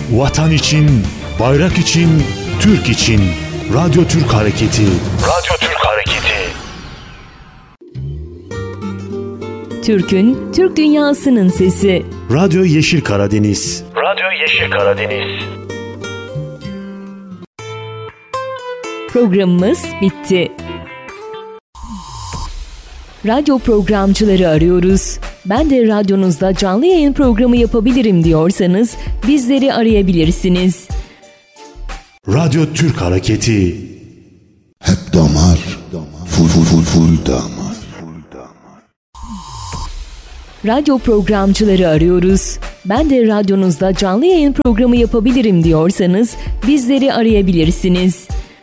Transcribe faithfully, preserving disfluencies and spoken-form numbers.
Vatan için, bayrak için, Türk için. Radyo Türk Hareketi. Radyo Türk Hareketi. Türk'ün, Türk dünyasının sesi. Radyo Yeşil Karadeniz. Radyo Yeşil Karadeniz. Programımız bitti. Radyo programcıları arıyoruz. Ben de radyonuzda canlı yayın programı yapabilirim diyorsanız bizleri arayabilirsiniz. Radyo Türk Hareketi. Hep damar, full full full full damar. Radyo programcıları arıyoruz. Ben de radyonuzda canlı yayın programı yapabilirim diyorsanız bizleri arayabilirsiniz.